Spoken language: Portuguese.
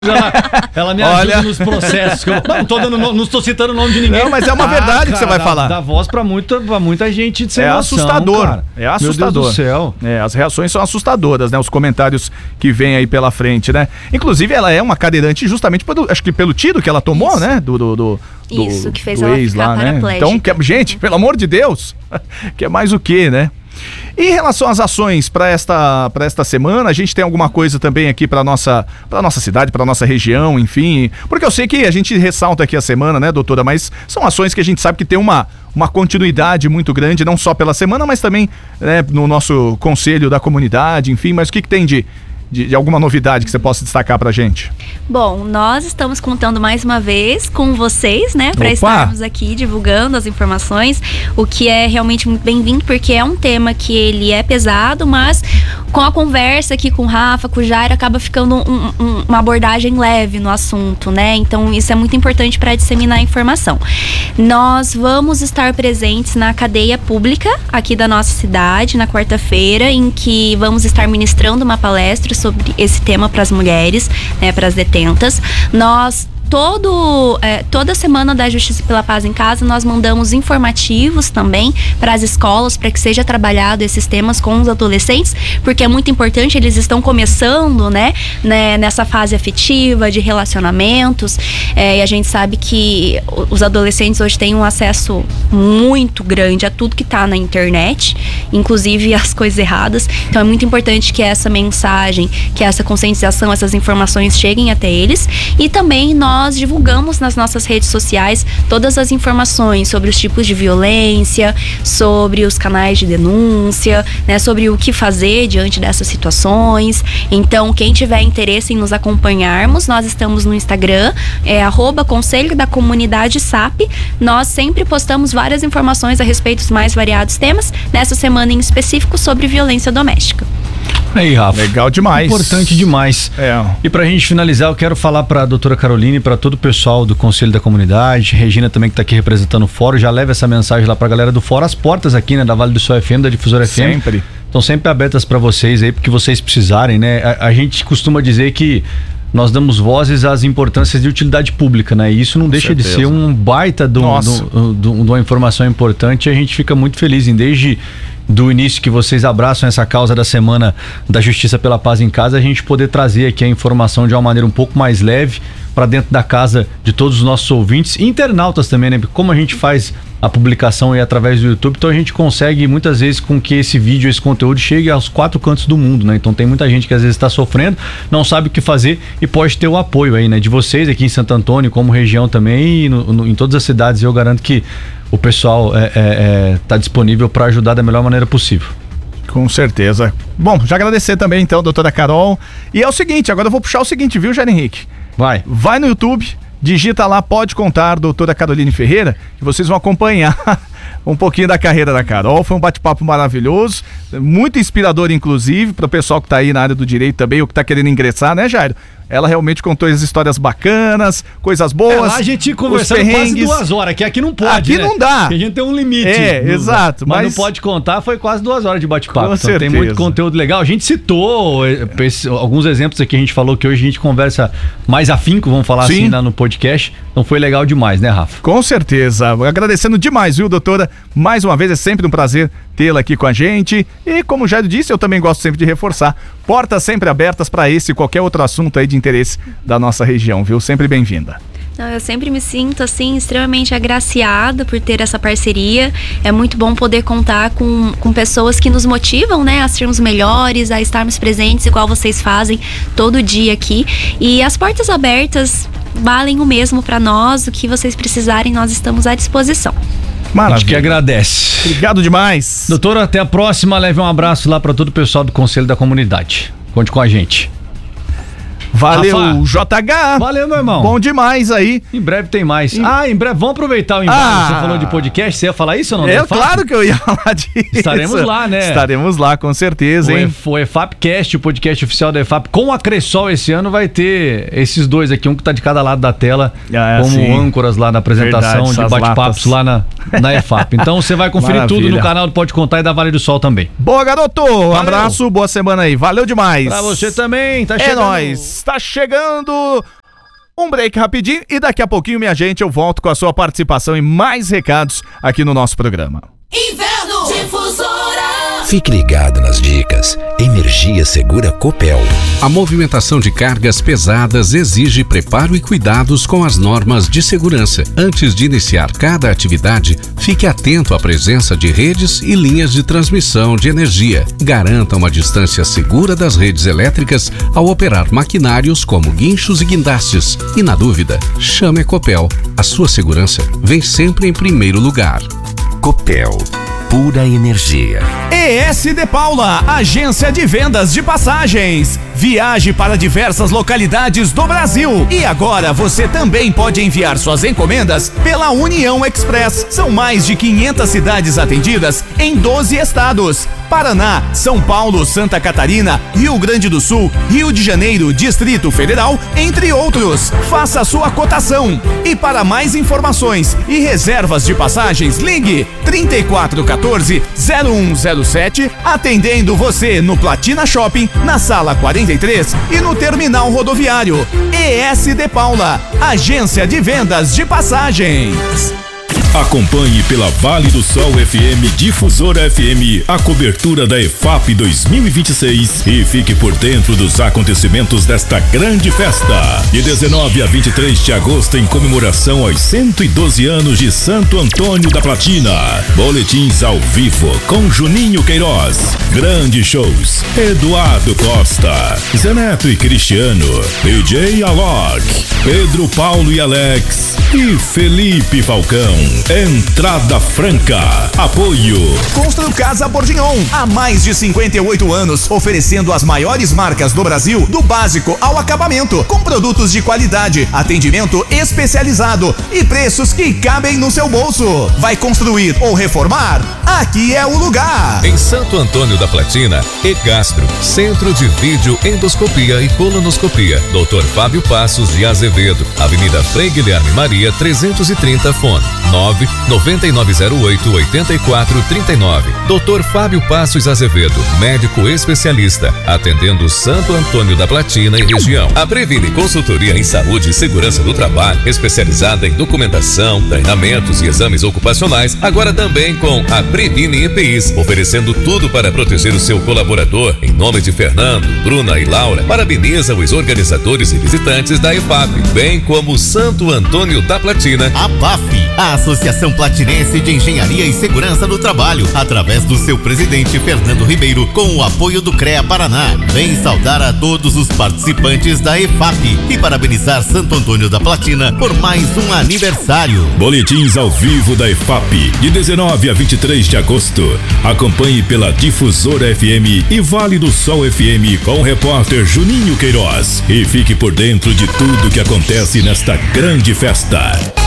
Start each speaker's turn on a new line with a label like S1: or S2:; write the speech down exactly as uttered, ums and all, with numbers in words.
S1: Ela, ela me
S2: Olha...
S1: ajuda nos processos. Eu, não, tô dando, não estou citando o nome de ninguém.
S2: Não, mas é uma verdade ah, que cara, você vai
S1: dá,
S2: falar.
S1: Dá voz pra muita, pra muita gente de sem
S2: É
S1: noção,
S2: assustador.
S1: Cara.
S2: É assustador.
S1: Meu Deus do céu.
S2: É, as reações são assustadoras, né? Os comentários que vêm aí pela frente, né? Inclusive, ela é uma cadeirante justamente pelo, acho que pelo tiro que ela tomou, Isso. né? Do, do, do, do,
S3: Isso, que fez
S2: do
S3: ela
S2: ex
S3: ficar
S2: lá, né? Então, que, gente, pelo amor de Deus, que é mais o quê, né? E em relação às ações para esta, para esta semana, a gente tem alguma coisa também aqui para nossa, para nossa cidade, para nossa região, enfim, porque eu sei que a gente ressalta aqui a semana, né, doutora, mas são ações que a gente sabe que tem uma, uma continuidade muito grande, não só pela semana, mas também, né, no nosso conselho da comunidade, enfim, mas o que, que tem de, de, de alguma novidade que você possa destacar pra gente?
S3: Bom, nós estamos contando mais uma vez com vocês, né, para estarmos aqui divulgando as informações, o que é realmente muito bem-vindo, porque é um tema que ele é pesado, mas com a conversa aqui com o Rafa, com o Jair, acaba ficando um, um, uma abordagem leve no assunto, né? Então isso é muito importante para disseminar a informação. Nós vamos estar presentes na cadeia pública aqui da nossa cidade, na quarta-feira, em que vamos estar ministrando uma palestra sobre esse tema para as mulheres, né, para as detentas. Nós Todo, é, toda semana da Justiça pela Paz em Casa, nós mandamos informativos também para as escolas, para que seja trabalhado esses temas com os adolescentes, porque é muito importante, eles estão começando, né, né nessa fase afetiva, de relacionamentos, é, e a gente sabe que os adolescentes hoje têm um acesso muito grande a tudo que está na internet, inclusive as coisas erradas, então é muito importante que essa mensagem, que essa conscientização, essas informações cheguem até eles, e também nós Nós divulgamos nas nossas redes sociais todas as informações sobre os tipos de violência, sobre os canais de denúncia, né, sobre o que fazer diante dessas situações. Então, quem tiver interesse em nos acompanharmos, nós estamos no Instagram, é arroba Conselho da Comunidade S A P. Nós sempre postamos várias informações a respeito dos mais variados temas, nessa semana em específico sobre violência doméstica.
S1: Aí, Rafa.
S2: Legal demais.
S1: Importante demais. É. E pra gente finalizar, eu quero falar pra doutora Caroline e pra todo o pessoal do Conselho da Comunidade, Regina também que tá aqui representando o Fórum, já leva essa mensagem lá pra galera do Fórum, as portas aqui, né, da Vale do Sol F M, da Difusora F M.
S2: Sempre.
S1: Estão sempre abertas pra vocês aí, porque vocês precisarem, né? A, a gente costuma dizer que nós damos vozes às importâncias de utilidade pública, né? E isso não Com deixa certeza. de ser um baita de, um, de, de, de uma informação importante, e a gente fica muito feliz em desde do início que vocês abraçam essa causa da Semana da Justiça pela Paz em Casa, a gente poder trazer aqui a informação de uma maneira um pouco mais leve para dentro da casa de todos os nossos ouvintes e internautas também, né? Como a gente faz a publicação aí através do YouTube, então a gente consegue muitas vezes com que esse vídeo, esse conteúdo chegue aos quatro cantos do mundo, né? Então tem muita gente que às vezes está sofrendo, não sabe o que fazer e pode ter o apoio aí, né? De vocês aqui em Santo Antônio, como região também, e no, no, em todas as cidades, eu garanto que o pessoal é, é, é, tá disponível para ajudar da melhor maneira possível.
S2: Com certeza. Bom, já agradecer também então, doutora Carol. E é o seguinte, agora eu vou puxar o seguinte, viu, Jair Henrique?
S1: Vai.
S2: Vai no YouTube, digita lá, Pode Contar, doutora Caroline Ferreira, que vocês vão acompanhar um pouquinho da carreira da Carol. Foi um bate-papo maravilhoso, muito inspirador, inclusive, para o pessoal que está aí na área do direito também, ou que está querendo ingressar, né, Jairo? Ela realmente contou as histórias bacanas, coisas boas. É, lá
S1: a gente conversando quase duas horas, que aqui não pode,
S2: Aqui
S1: né?
S2: não dá.
S1: Porque a gente tem um limite.
S2: É,
S1: no,
S2: exato.
S1: Mas,
S2: mas
S1: não Pode Contar, foi quase duas horas de bate-papo.
S2: Com
S1: então
S2: certeza.
S1: Tem muito conteúdo legal. A gente citou esse, alguns exemplos aqui, a gente falou que hoje a gente conversa mais afinco, vamos falar Sim. assim, lá no podcast. Então foi legal demais, né, Rafa?
S2: Com certeza. Agradecendo demais, viu, doutora? Mais uma vez, é sempre um prazer tê-la aqui com a gente. E como já disse, eu também gosto sempre de reforçar, portas sempre abertas para esse e qualquer outro assunto aí de interesse da nossa região, viu? Sempre bem-vinda.
S3: Não, eu sempre me sinto, assim, extremamente agraciada por ter essa parceria. É muito bom poder contar com, com pessoas que nos motivam, né, a sermos melhores, a estarmos presentes, igual vocês fazem todo dia aqui. E as portas abertas valem o mesmo para nós. O que vocês precisarem, nós estamos à disposição.
S2: Maravilha.
S1: A gente que agradece.
S2: Obrigado demais.
S1: Doutora, até a próxima. Leve um abraço lá para todo o pessoal do Conselho da Comunidade. Conte com a gente.
S2: Valeu,
S1: Rafa.
S2: J H.
S1: Valeu, meu irmão.
S2: Bom demais aí.
S1: Em breve tem mais.
S2: Em...
S1: Ah, em breve. Vamos aproveitar o embalo.
S2: Ah.
S1: Você falou de podcast. Você ia falar isso ou não?
S2: É, claro que eu ia falar disso.
S1: Estaremos lá, né?
S2: Estaremos lá, com certeza,
S1: o
S2: hein?
S1: O EFAPcast, o podcast oficial da EFAP, com a Cressol esse ano, vai ter esses dois aqui, um que tá de cada lado da tela,
S2: ah,
S1: como
S2: sim.
S1: âncoras lá na apresentação,
S2: Verdade,
S1: de bate-papos lá na, na EFAP. Então você vai conferir
S2: Maravilha.
S1: tudo no canal do Pode Contar e da Vale do Sol também.
S2: Boa, garoto. Um abraço, boa semana aí. Valeu demais.
S1: Pra você também. Tá
S2: é
S1: chegando.
S2: nóis. está chegando. Um break rapidinho e daqui a pouquinho, minha gente, eu volto com a sua participação e mais recados aqui no nosso programa.
S4: Inverno Difusora.
S5: Fique ligado nas dicas. Energia Segura Copel.
S6: A movimentação de cargas pesadas exige preparo e cuidados com as normas de segurança. Antes de iniciar cada atividade, fique atento à presença de redes e linhas de transmissão de energia. Garanta uma distância segura das redes elétricas ao operar maquinários como guinchos e guindastes. E na dúvida, chame a Copel. A sua segurança vem sempre em primeiro lugar.
S5: Copel. Pura energia.
S2: E S de Paula, agência de vendas de passagens. Viaje para diversas localidades do Brasil. E agora você também pode enviar suas encomendas pela União Express. São mais de quinhentas cidades atendidas em doze estados: Paraná, São Paulo, Santa Catarina, Rio Grande do Sul, Rio de Janeiro, Distrito Federal, entre outros. Faça sua cotação. E para mais informações e reservas de passagens, ligue trinta e quatro quatorze, zero um zero sete, atendendo você no Platina Shopping, na sala quarenta e três e no terminal rodoviário. E S de Paula, agência de vendas de passagens.
S7: Acompanhe pela Vale do Sol F M Difusora F M a cobertura da E F A P dois mil e vinte e seis e fique por dentro dos acontecimentos desta grande festa. De dezenove a vinte e três de agosto, em comemoração aos cento e doze anos de Santo Antônio da Platina. Boletins ao vivo com Juninho Queiroz. Grandes shows: Eduardo Costa, Zeneto e Cristiano, D J Alok, Pedro, Paulo e Alex e Felipe Falcão. Entrada franca. Apoio
S2: Constru Casa Bordignon, há mais de cinquenta e oito anos, oferecendo as maiores marcas do Brasil, do básico ao acabamento, com produtos de qualidade, atendimento especializado e preços que cabem no seu bolso. Vai construir ou reformar? Aqui é o lugar.
S8: Em Santo Antônio da Platina, E-Gastro, Centro de Vídeo Endoscopia e Colonoscopia, doutor Fábio Passos de Azevedo, Avenida Frei Guilherme Maria, trezentos e trinta, fone nove nove nove zero oito oito quatro três nove. doutor Fábio Passos Azevedo, médico especialista, atendendo Santo Antônio da Platina e região. A Previne Consultoria em Saúde e Segurança do Trabalho, especializada em documentação, treinamentos e exames ocupacionais, agora também com a Previne E P Is, oferecendo tudo para proteger o seu colaborador. Em nome de Fernando, Bruna e Laura, parabeniza os organizadores e visitantes da E F A P, bem como Santo Antônio da Platina.
S9: A P A F, a Associação Platinense de Engenharia e Segurança do Trabalho, através do seu presidente Fernando Ribeiro, com o apoio do CREA Paraná, vem saudar a todos os participantes da E F A P e parabenizar Santo Antônio da Platina por mais um aniversário.
S7: Boletins ao vivo da E F A P, de dezenove a vinte e três de agosto. Acompanhe pela Difusora F M e Vale do Sol F M com o repórter Juninho Queiroz. E fique por dentro de tudo que acontece nesta grande festa.